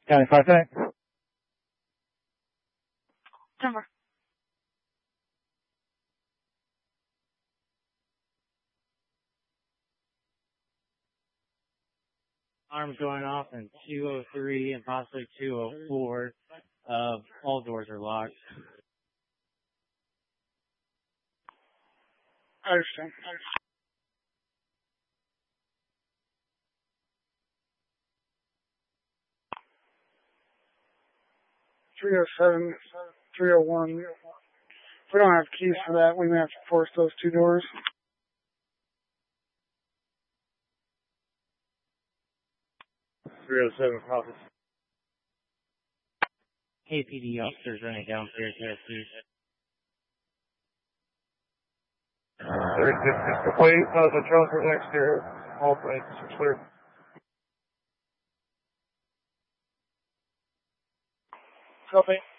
County 5 tank. Denver. Alarms going off in 203 and possibly 204. All doors are locked. I understand. 307, 301. If we don't have keys for that, we may have to force those two doors. Process. KPD officers running downstairs here, please. It's complete. The trailer right next to it. All plates are clear. Copy.